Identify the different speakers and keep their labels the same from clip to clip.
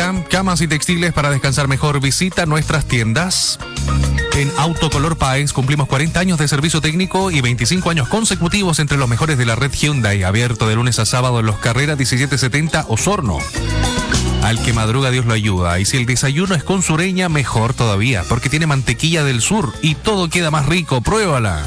Speaker 1: Colchoneta, camas y textiles para descansar mejor. Visita nuestras tiendas. En Autocolor Páez cumplimos 40 años de servicio técnico y 25 años consecutivos entre los mejores de la red Hyundai. Abierto de lunes a sábado en Los Carreras 1770 Osorno. Al que madruga Dios lo ayuda. Y si el desayuno es con sureña, mejor todavía, porque tiene mantequilla del sur y todo queda más rico. Pruébala.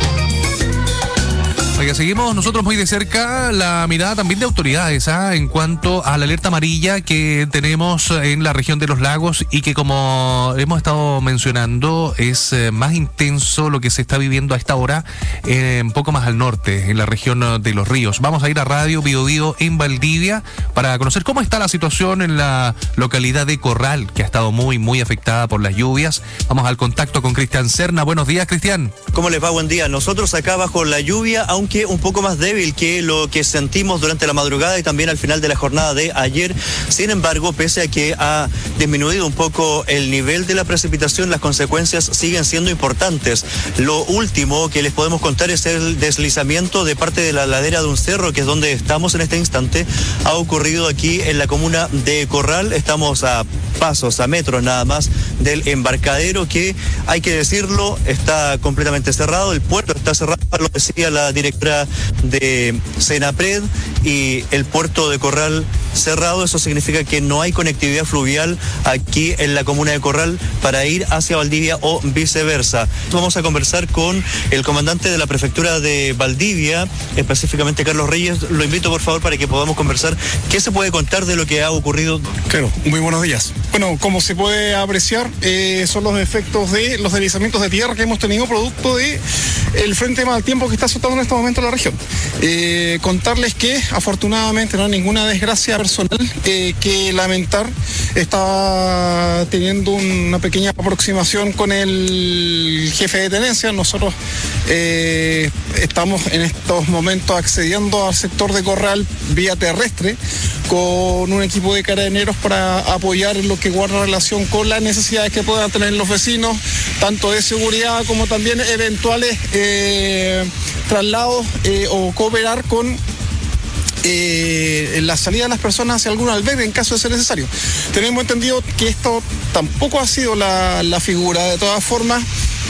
Speaker 1: Oiga, seguimos nosotros muy de cerca la mirada también de autoridades en cuanto a la alerta amarilla que tenemos en la región de los lagos y que, como hemos estado mencionando, es más intenso lo que se está viviendo a esta hora un poco más al norte, en la región de Los Ríos. Vamos a ir a Radio Biobío en Valdivia para conocer cómo está la situación en la localidad de Corral, que ha estado muy afectada por las lluvias. Vamos al contacto con Cristian Serna. Buenos días, Cristian.
Speaker 2: ¿Cómo les va? Buen día. Nosotros acá bajo la lluvia, aunque un poco más débil que lo que sentimos durante la madrugada y también al final de la jornada de ayer. Sin embargo, pese a que ha disminuido un poco el nivel de la precipitación, las consecuencias siguen siendo importantes. Lo último que les podemos contar es el deslizamiento de parte de la ladera de un cerro, que es donde estamos en este instante. Ha ocurrido aquí en la comuna de Corral. Estamos a pasos, a metros nada más del embarcadero, que, hay que decirlo, está completamente cerrado. El puerto está cerrado, lo decía la directora de Senapred, y el puerto de Corral cerrado. Eso significa que no hay conectividad fluvial aquí en la comuna de Corral para ir hacia Valdivia o viceversa. Vamos a conversar con el comandante de la prefectura de Valdivia, específicamente Carlos Reyes. Lo invito, por favor, para que podamos conversar. ¿Qué se puede contar de lo que ha ocurrido?
Speaker 3: Claro, muy buenos días. Bueno, como se puede apreciar, son los efectos de los deslizamientos de tierra que hemos tenido producto de el frente de mal tiempo que está azotando en este momento la región. Contarles que afortunadamente no hay ninguna desgracia personal que lamentar. Está teniendo una pequeña aproximación con el jefe de tenencia. Nosotros estamos en estos momentos accediendo al sector de Corral vía terrestre con un equipo de carabineros para apoyar en lo que guarda relación con las necesidades que puedan tener los vecinos, tanto de seguridad como también eventuales traslados o cooperar con la salida de las personas hacia algún albergue en caso de ser necesario. Tenemos entendido que esto tampoco ha sido la figura. De todas formas,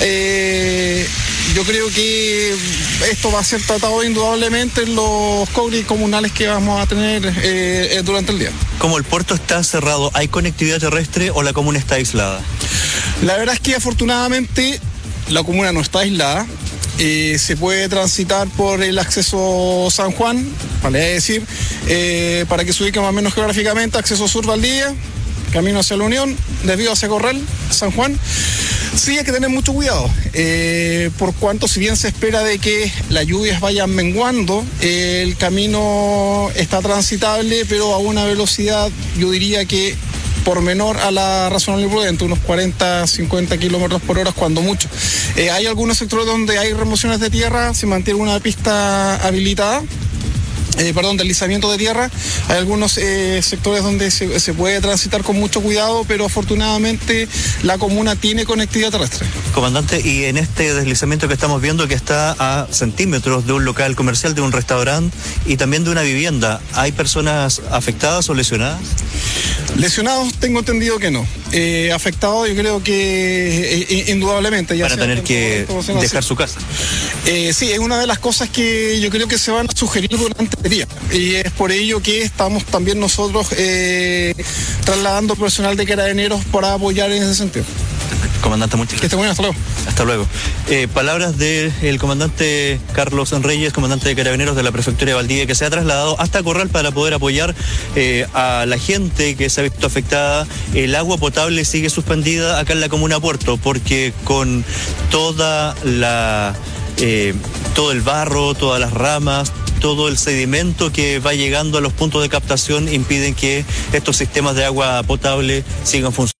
Speaker 3: yo creo que esto va a ser tratado indudablemente en los códigos comunales que vamos a tener durante el día.
Speaker 2: Como el puerto está cerrado, ¿hay conectividad terrestre o la comuna está aislada?
Speaker 3: La verdad es que afortunadamente la comuna no está aislada. Se puede transitar por el acceso San Juan, vale decir, para que se ubique más o menos geográficamente, acceso sur Valdivia, camino hacia la Unión, desvío hacia Corral, San Juan. Sí, hay que tener mucho cuidado, por cuanto, si bien se espera de que las lluvias vayan menguando, el camino está transitable, pero a una velocidad, yo diría que por menor a la razonable y prudente, unos 40-50 kilómetros por hora cuando mucho. Hay algunos sectores donde hay remociones de tierra, se mantiene una pista habilitada, deslizamiento de tierra. Hay algunos sectores donde se puede transitar con mucho cuidado, pero afortunadamente la comuna tiene conectividad terrestre.
Speaker 2: Comandante, y en este deslizamiento que estamos viendo, que está a centímetros de un local comercial, de un restaurante y también de una vivienda, ¿hay personas afectadas o lesionadas?
Speaker 3: Lesionados tengo entendido que no. Afectados yo creo que indudablemente.
Speaker 2: Van a tener que dejar su casa.
Speaker 3: Sí, es una de las cosas que yo creo que se van a sugerir durante el día. Y es por ello que estamos también nosotros trasladando personal de carabineros para apoyar en ese sentido.
Speaker 2: Comandante, muchas gracias.
Speaker 3: Que esté bueno, hasta luego.
Speaker 2: Hasta luego. Palabras del comandante Carlos Reyes, comandante de Carabineros de la Prefectura de Valdivia, que se ha trasladado hasta Corral para poder apoyar a la gente que se ha visto afectada. El agua potable sigue suspendida acá en la comuna Puerto, porque con todo el barro, todas las ramas, todo el sedimento que va llegando a los puntos de captación impiden que estos sistemas de agua potable sigan funcionando.